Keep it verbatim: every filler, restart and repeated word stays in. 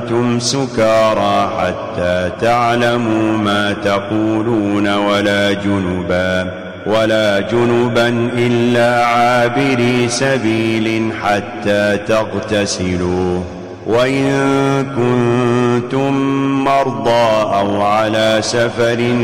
أنتم سكارى حتى تعلموا ما تقولون ولا جنبا ولا جنبا إلا عابري سبيل حتى تغتسلوا وإن كنتم مرضى أو على سفر